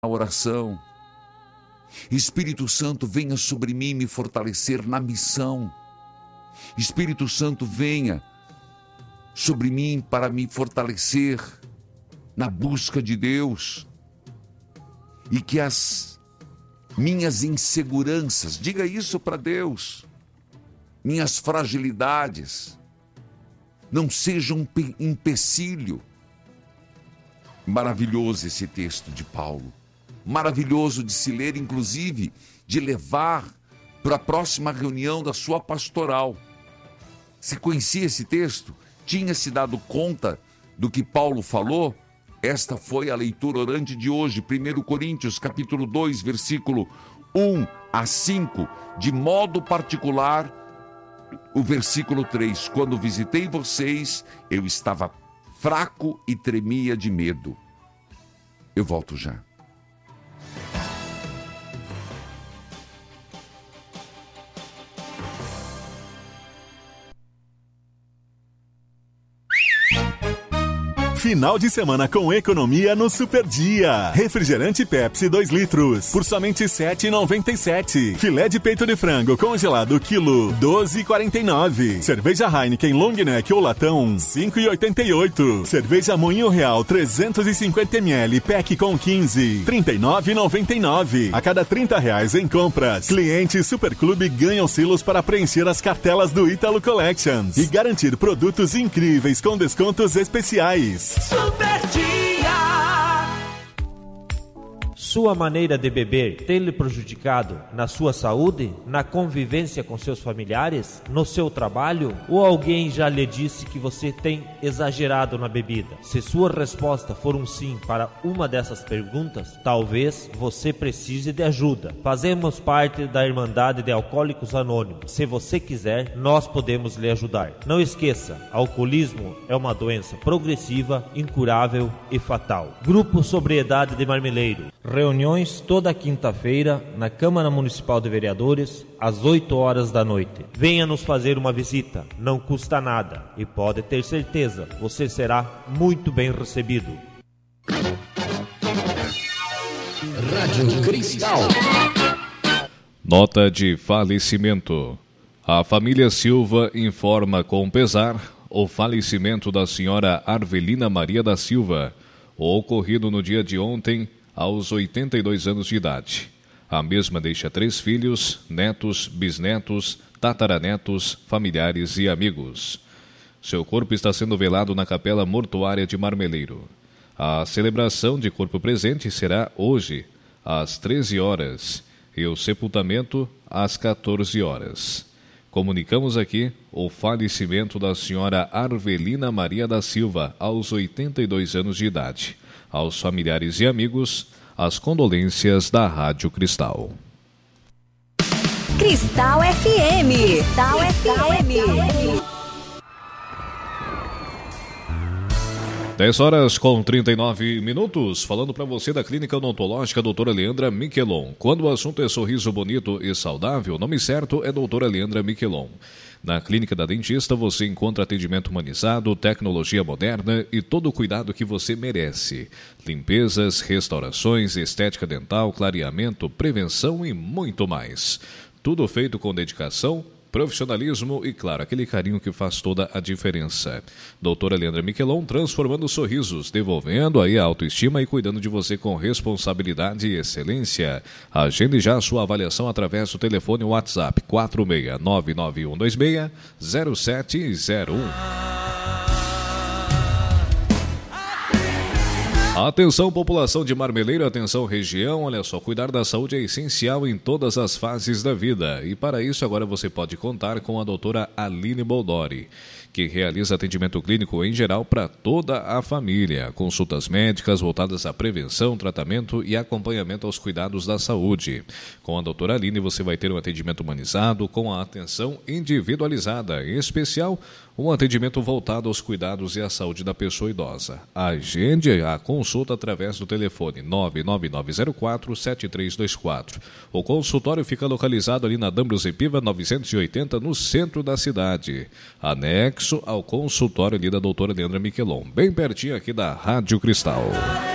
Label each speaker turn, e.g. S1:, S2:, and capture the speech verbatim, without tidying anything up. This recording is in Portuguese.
S1: a oração. Espírito Santo, venha sobre mim me fortalecer na missão. Espírito Santo, venha sobre mim para me fortalecer na busca de Deus. E que as minhas inseguranças, diga isso para Deus, minhas fragilidades, não sejam um empecilho. Maravilhoso esse texto de Paulo. Maravilhoso de se ler, inclusive de levar para a próxima reunião da sua pastoral. Se conhecia esse texto, tinha se dado conta do que Paulo falou? Esta foi a leitura orante de hoje, primeira Coríntios, capítulo dois, versículo um a cinco, de modo particular, o versículo três. Quando visitei vocês, eu estava fraco e tremia de medo. Eu volto já.
S2: Final de semana com economia no Super Dia. Refrigerante Pepsi dois litros por somente sete reais e noventa e sete centavos. Filé de peito de frango congelado quilo doze reais e quarenta e nove centavos. Cerveja Heineken Long Neck ou latão cinco reais e oitenta e oito centavos. Cerveja Moinho Real trezentos e cinquenta mililitros pack com quinze, trinta e nove reais e noventa e nove centavos. A cada trinta reais em compras, clientes Super Clube ganham selos para preencher as cartelas do Ítalo Collections e garantir produtos incríveis com descontos especiais.
S3: Super Dia! Sua maneira de beber tem lhe prejudicado na sua saúde, na convivência com seus familiares, no seu trabalho? Ou alguém já lhe disse que você tem exagerado na bebida? Se sua resposta for um sim para uma dessas perguntas, talvez você precise de ajuda. Fazemos parte da Irmandade de Alcoólicos Anônimos. Se você quiser, nós podemos lhe ajudar. Não esqueça, alcoolismo é uma doença progressiva, incurável e fatal. Grupo Sobriedade de Marmeleiro. Reuniões toda quinta-feira na Câmara Municipal de Vereadores, às oito horas da noite. Venha nos fazer uma visita, não custa nada e pode ter certeza, você será muito bem recebido.
S4: Rádio Cristal.
S5: Nota de falecimento. A família Silva informa com pesar o falecimento da senhora Arvelina Maria da Silva, ocorrido no dia de ontem, aos oitenta e dois anos de idade. A mesma deixa três filhos, netos, bisnetos, tataranetos, familiares e amigos. Seu corpo está sendo velado na Capela Mortuária de Marmeleiro. A celebração de corpo presente será hoje, às treze horas, e o sepultamento às quatorze horas. Comunicamos aqui o falecimento da senhora Arvelina Maria da Silva, aos oitenta e dois anos de idade. Aos familiares e amigos, as condolências da Rádio Cristal.
S6: Cristal F M. Cristal F M.
S5: dez horas com trinta e nove minutos, falando para você da Clínica Odontológica doutora Leandra Miquelon. Quando o assunto é sorriso bonito e saudável, o nome certo é doutora Leandra Miquelon. Na Clínica da Dentista você encontra atendimento humanizado, tecnologia moderna e todo o cuidado que você merece. Limpezas, restaurações, estética dental, clareamento, prevenção e muito mais. Tudo feito com dedicação, profissionalismo e, claro, aquele carinho que faz toda a diferença. Doutora Leandra Miquelon, transformando sorrisos, devolvendo aí a autoestima e cuidando de você com responsabilidade e excelência. Agende já a sua avaliação através do telefone WhatsApp quatro seis nove nove um dois seis zero sete zero um. Atenção, população de Marmeleiro, atenção, região, olha só, cuidar da saúde é essencial em todas as fases da vida. E para isso agora você pode contar com a doutora Aline Boldori, que realiza atendimento clínico em geral para toda a família. Consultas médicas voltadas à prevenção, tratamento e acompanhamento aos cuidados da saúde. Com a doutora Aline você vai ter um atendimento humanizado com a atenção individualizada, em especial um atendimento voltado aos cuidados e à saúde da pessoa idosa. Agende a consulta através do telefone nove nove nove zero quatro sete três dois quatro. O consultório fica localizado ali na Dambros e Piva novecentos e oitenta, no centro da cidade, anexo ao consultório ali da doutora Leandra Miquelon, bem pertinho aqui da Rádio Cristal.